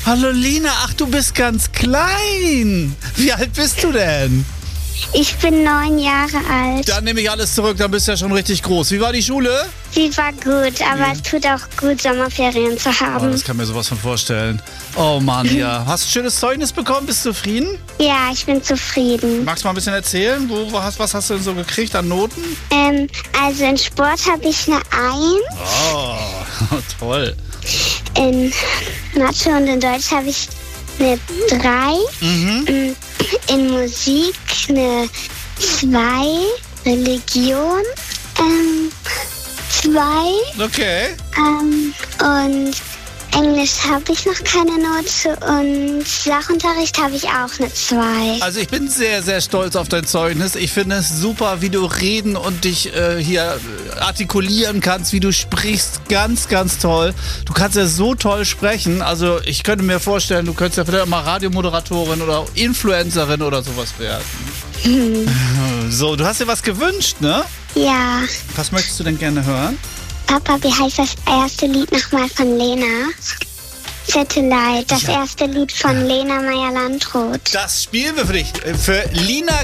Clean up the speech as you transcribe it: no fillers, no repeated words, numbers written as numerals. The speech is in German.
Hallo Lina, ach du bist ganz klein. Wie alt bist du denn? Ich bin 9 Jahre alt. Dann nehme ich alles zurück, dann bist du ja schon richtig groß. Wie war die Schule? Sie war gut, aber es tut auch gut, Sommerferien zu Oh, das das kann mir sowas von vorstellen. Oh Mann, ja. Hast du ein schönes Zeugnis bekommen? Bist du zufrieden? Ja, ich bin zufrieden. Magst du mal ein bisschen erzählen? Was hast du denn so gekriegt an Noten? Also in Sport habe ich eine 1, Oh, toll. in Mathe und in Deutsch habe ich eine 3, in Musik eine 2, Religion 2 Okay. und Englisch habe ich noch keine Note und Sachunterricht habe ich auch eine 2. Also ich bin sehr, sehr stolz auf dein Zeugnis. Ich finde es super, wie du reden und dich hier artikulieren kannst, wie du sprichst. Ganz, ganz toll. Du kannst ja so toll sprechen. Also ich könnte mir vorstellen, du könntest ja vielleicht auch mal Radiomoderatorin oder Influencerin oder sowas werden. So, du hast dir was gewünscht, ne? Ja. Was möchtest du denn gerne hören? Papa, wie heißt das erste Lied nochmal von Lena? Satellite, das erste Lied von Lena Meyer-Landrut. Das spielen wir für dich. Für Lina